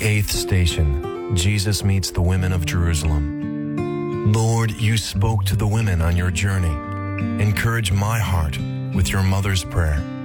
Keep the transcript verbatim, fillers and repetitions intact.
eighth station, Jesus meets the women of Jerusalem. Lord, you spoke to the women on your journey. Encourage my heart with your mother's prayer.